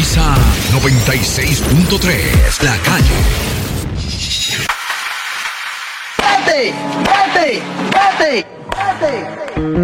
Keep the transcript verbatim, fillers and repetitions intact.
Sintoniza noventa y seis punto tres, La Calle. ¡Vete! ¡Vete! ¡Vete! ¡Vete!